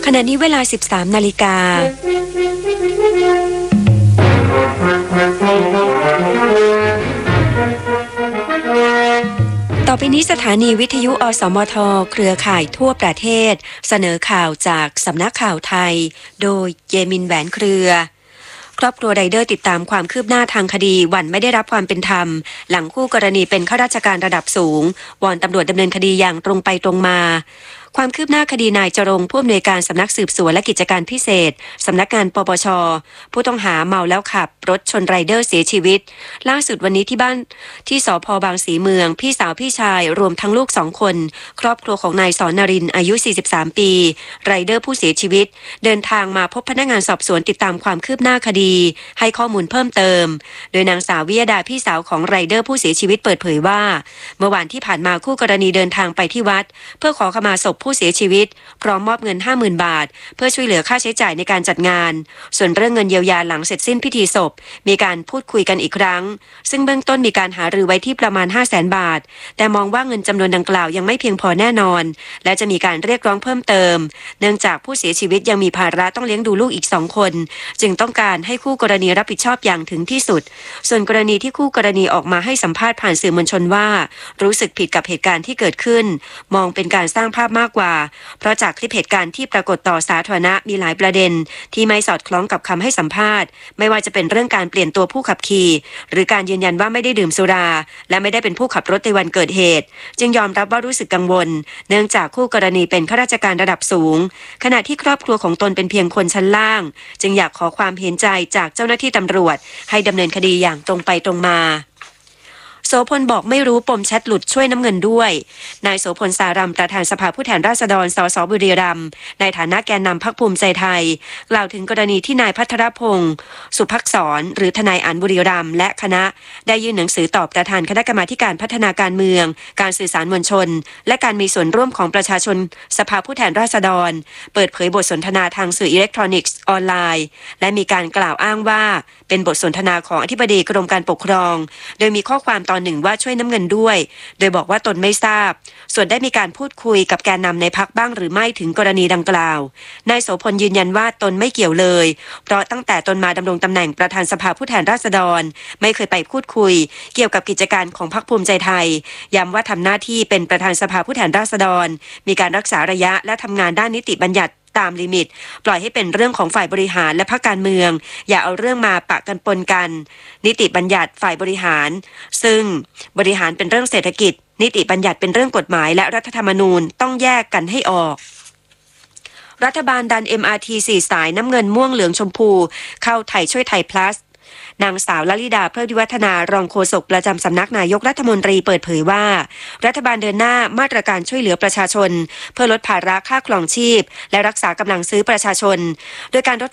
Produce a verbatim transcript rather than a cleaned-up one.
ขณะนี้เวลา สิบสามนาฬิกาต่อไปนี้สถานีวิทยุอสมทเครือข่ายทั่วประเทศเสนอข่าวจากสำนักข่าวไทยโดยเยมินแหวนเครือครอบครัวไรเดอร์ติดตามความคืบหน้าทางคดีหวั่นไม่ได้รับความเป็นธรรมหลังคู่กรณีเป็นข้าราชการระดับสูงวอนตำรวจดำเนินคดีอย่างตรงไปตรงมาความคืบหน้าคดีนายจรงผู้อำนวยการสำนักสืบสวนและกิจการพิเศษสำนักงานปปช.ผู้ต้องหาเมาแล้วขับรถชนไรเดอร์เสียชีวิตล่าสุดวันนี้ที่บ้านที่สภ.บางสีเมืองพี่สาวพี่ชายรวมทั้งลูกสองคนครอบครัวของนายสอนนรินทร์อายุสี่สิบสามปีไรเดอร์ผู้เสียชีวิตเดินทางมาพบพนักงานสอบสวนติดตามความคืบหน้าคดีให้ข้อมูลเพิ่มเติมโดยนางสาววิยดาพี่สาวของไรเดอร์ผู้เสียชีวิตเปิดเผยว่าเมื่อวานที่ผ่านมาคู่กรณีเดินทางไปที่วัดเพื่อขอขมาศพผู้เสียชีวิตพร้อมมอบเงิน ห้าหมื่น บาทเพื่อช่วยเหลือค่าใช้จ่ายในการจัดงานส่วนเรื่องเงินเยียวยาหลังเสร็จสิ้นพิธีศพมีการพูดคุยกันอีกครั้งซึ่งเบื้องต้นมีการหารือไว้ที่ประมาณ ห้าแสน บาทแต่มองว่าเงินจำนวนดังกล่าวยังไม่เพียงพอแน่นอนและจะมีการเรียกร้องเพิ่มเติมเนื่องจากผู้เสียชีวิตยังมีภาระต้องเลี้ยงดูลูกอีกสองคนจึงต้องการให้คู่กรณีรับผิดชอบอย่างถึงที่สุดส่วนกรณีที่คู่กรณีออกมาให้สัมภาษณ์ผ่านสื่อมวลชนว่ารู้สึกผิดกับเหตุการณ์ที่เกิดขึ้นมองเป็นการสร้างภาพมากกว่าเพราะจากคลิปเหตุการณ์ที่ปรากฏต่อสาธารณะมีหลายประเด็นที่ไม่สอดคล้องกับคำให้สัมภาษณ์ไม่ว่าจะเป็นเรื่องการเปลี่ยนตัวผู้ขับขี่หรือการยืนยันว่าไม่ได้ดื่มสุราและไม่ได้เป็นผู้ขับรถในวันเกิดเหตุจึงยอมรับว่ารู้สึกกังวลเนื่องจากคู่กรณีเป็นข้าราชการระดับสูงขณะที่ครอบครัวของตนเป็นเพียงคนชั้นล่างจึงอยากขอความเห็นใจจากเจ้าหน้าที่ตำรวจให้ดำเนินคดีอย่างตรงไปตรงมาโสพลบอกไม่รู้ปมแชทหลุดช่วยน้ำเงินด้วยนายโสพลสารัมประธานสภาผู้แทนราษฎรสสบุรีรัมย์ในฐานะแกนนำพรรคภูมิใจไทยกล่าวถึงกรณีที่นายพัทรพงศ์สุภักษรหรือทนายอั๋นบุรีรัมย์และคณะได้ยื่นหนังสือตอบประธานคณะกรรมาการพัฒนาการเมืองการสื่อสารมวลชนและการมีส่วนร่วมของประชาชนสภาผู้แทนราษฎรเปิดเผยบทสนทนาทางสื่ออิเล็กทรอนิกส์ออนไลน์และมีการกล่าวอ้างว่าเป็นบทสนทนาของอธิบดีกรมการปกครองโดยมีข้อความตอนหนึ่งว่าช่วยน้ำเงินด้วยโดยบอกว่าตนไม่ทราบส่วนได้มีการพูดคุยกับแกนนำในพรรคบ้างหรือไม่ถึงกรณีดังกล่าวนายโสพลยืนยันว่าตนไม่เกี่ยวเลยเพราะตั้งแต่ตนมาดำรงตำแหน่งประธานสภาผู้แทนราษฎรไม่เคยไปพูดคุยเกี่ยวกับกิจการของพรรคภูมิใจไทยย้ำว่าทำหน้าที่เป็นประธานสภาผู้แทนราษฎรมีการรักษาระยะและทำงานด้านนิติบัญญัติตามลิมิตปล่อยให้เป็นเรื่องของฝ่ายบริหารและพรรคการเมืองอย่าเอาเรื่องมาปะกันปนกันนิติบัญญัติฝ่ายบริหารซึ่งบริหารเป็นเรื่องเศรษฐกิจนิติบัญญัติเป็นเรื่องกฎหมายและรัฐธรรมนูญต้องแยกกันให้ออกรัฐบาลดัน เอ็ม อาร์ ที สี่ สายน้ำเงินม่วงเหลืองชมพูเข้าไทยช่วยไทย plusนางสาวลลิดาเพลิดวิวัฒนารองโฆษกประจำสำนักนายกรัฐมนตรีเปิดเผยว่ารัฐบาลเดินหน้ามาตรการช่วยเหลือประชาชนเพื่อลดภาระค่าครองชีพและรักษากำลังซื้อประชาชนโดยการรถ